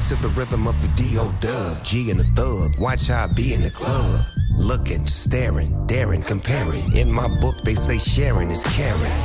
to the rhythm of the D.O. G and the thug, watch how I be in the club. Looking, staring, daring, comparing. In my book, they say sharing is caring.